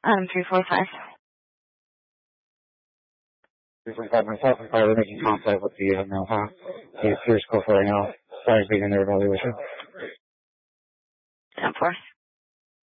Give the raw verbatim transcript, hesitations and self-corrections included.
Um, three four five. three four five myself. I'm probably making contact with the uh, now, huh? The Pierce Cove right now. Sorry, being in their evaluation. ten four.